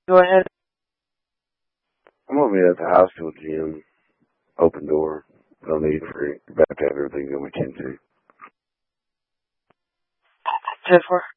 Go ahead. I'm gonna be at the high school gym, open door. No need for it. About to have everything that we can do. 10-4.